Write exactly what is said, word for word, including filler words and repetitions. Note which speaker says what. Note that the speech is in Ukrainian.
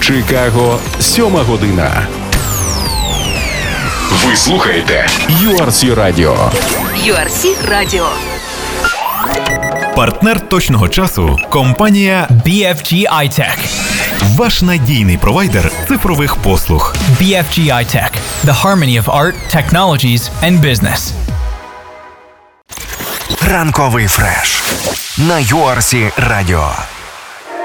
Speaker 1: Чикаго, сьома година. Ви слухаєте ю ар сі Radio.
Speaker 2: ю ар сі Radio.
Speaker 3: Партнер точного часу – компанія
Speaker 4: бі еф джі iTech.
Speaker 3: Ваш надійний провайдер цифрових послуг.
Speaker 4: бі еф джі iTech. The harmony of art, technologies and business.
Speaker 5: Ранковий фреш на ю ар сі Radio.